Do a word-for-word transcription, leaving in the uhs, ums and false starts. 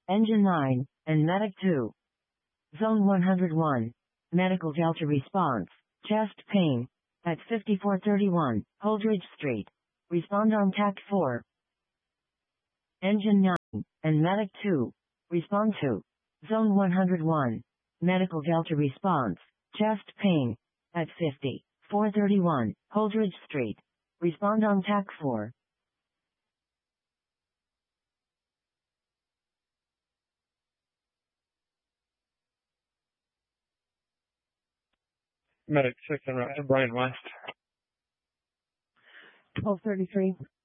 Engine nine, and Medic two. Zone one hundred one. Medical Delta response. Chest pain. At fifty-four thirty-one, Holdridge Street. Respond on T A C four. Engine nine, and Medic two. Respond to. Zone one hundred one. Medical Delta response. Chest pain. At fifty-four thirty-one, Holdridge Street. Respond on T A C four. Medic six and Brian West. twelve thirty-three.